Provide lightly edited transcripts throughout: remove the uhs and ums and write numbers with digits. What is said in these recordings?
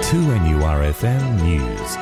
2NURFM News.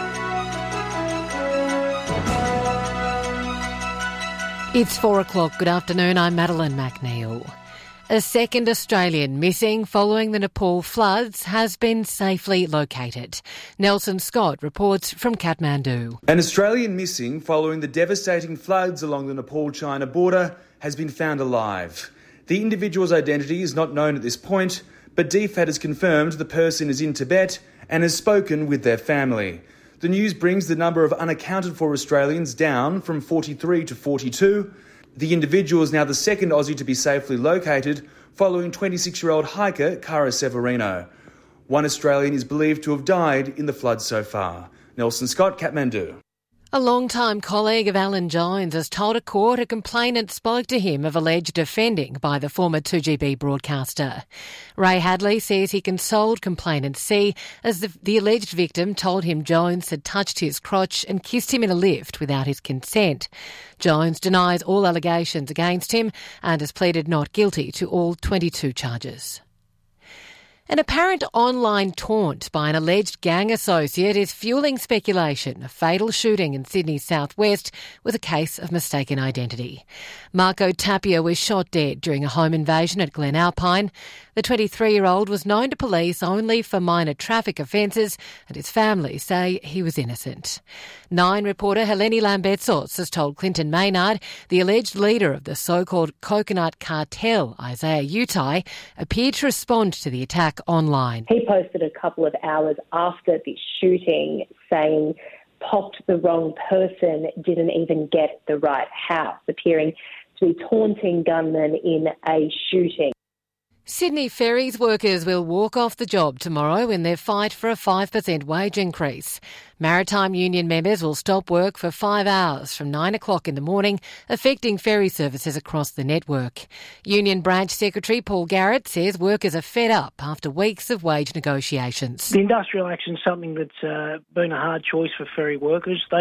It's 4 o'clock. Good afternoon. I'm Madeline McNeil. A second Australian missing following the Nepal floods has been safely located. Nelson Scott reports from Kathmandu. An Australian missing following the devastating floods along the Nepal-China border has been found alive. The individual's identity is not known at this point, but DFAT has confirmed the person is in Tibet and has spoken with their family. The news brings the number of unaccounted for Australians down from 43 to 42. The individual is now the second Aussie to be safely located, following 26-year-old hiker Cara Severino. One Australian is believed to have died in the floods so far. Nelson Scott, Kathmandu. A long-time colleague of Alan Jones has told a court a complainant spoke to him of alleged offending by the former 2GB broadcaster. Ray Hadley says he consoled complainant C as the alleged victim told him Jones had touched his crotch and kissed him in a lift without his consent. Jones denies all allegations against him and has pleaded not guilty to all 22 charges. An apparent online taunt by an alleged gang associate is fuelling speculation of fatal shooting in Sydney's southwest with a case of mistaken identity. Marco Tapia was shot dead during a home invasion at Glen Alpine. The 23-year-old was known to police only for minor traffic offences, and his family say he was innocent. Nine reporter Helene Lambetsos has told Clinton Maynard the alleged leader of the so-called coconut cartel, Isaiah Utai, appeared to respond to the attack online. He posted a couple of hours after the shooting saying, "Popped the wrong person, didn't even get the right house," appearing to be taunting gunmen in a shooting. Sydney Ferries workers will walk off the job tomorrow in their fight for a 5% wage increase. Maritime Union members will stop work for 5 hours from 9 o'clock in the morning, affecting ferry services across the network. Union Branch Secretary Paul Garrett says workers are fed up after weeks of wage negotiations. The industrial action is something that's been a hard choice for ferry workers.